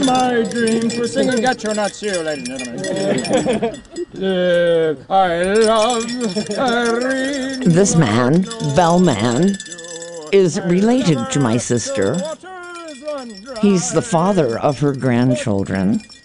my dreams. We're singing Get Your Nuts here, ladies and gentlemen. I love Irene. This man, Bellman, is related to my sister. He's the father of her grandchildren.